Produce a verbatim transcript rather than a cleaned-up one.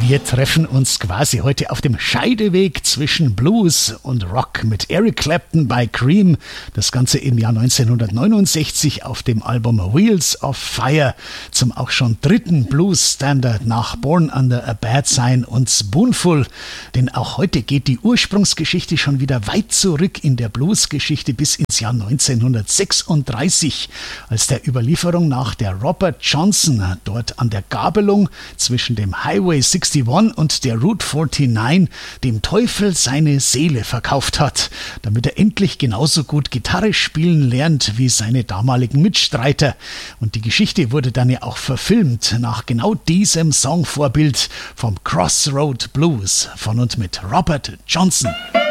Wir treffen uns quasi heute auf dem Scheideweg zwischen Blues und Rock mit Eric Clapton bei Cream. Das Ganze im Jahr neunzehnhundertneunundsechzig auf dem Album Wheels of Fire zum auch schon dritten Blues-Standard nach Born Under a Bad Sign und Spoonful. Denn auch heute geht die Ursprungsgeschichte schon wieder weit zurück in der Blues-Geschichte bis ins Jahr neunzehnhundertsechsunddreißig, als der Überlieferung nach der Robert Johnson dort an der Gabelung zwischen dem Highway einundsiebzig und der Route neunundvierzig dem Teufel seine Seele verkauft hat, damit er endlich genauso gut Gitarre spielen lernt wie seine damaligen Mitstreiter. Und die Geschichte wurde dann ja auch verfilmt nach genau diesem Songvorbild vom Crossroad Blues von und mit Robert Johnson.